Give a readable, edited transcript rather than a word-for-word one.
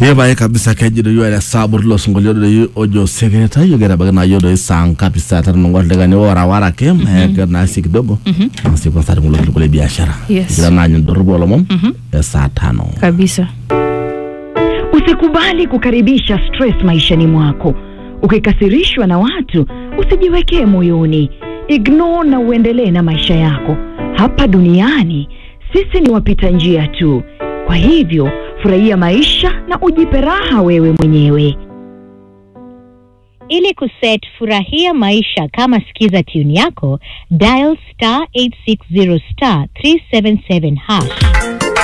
Yeba kabisa kajido yu ala sabur lo sungolio do ojo segreta yu gera bagana yodo sang kabisa tar nongol daga ni wara ke na sik dogo nasi kwa sari mulo kule biashara gera na nyu dorbo mom saa 5 kabisa. Usikubali kukaribisha stress maishani mwako. Ukikasirishwa na watu, usijiwekee moyoni. Ignore na uendelee na maisha yako. Hapa duniani sisi ni wapita njia tu. Kwa hivyo furahia maisha na ujipe raha wewe mwenyewe. Ili kuset furahia maisha kama sikiza tune yako, dial *860 *377#.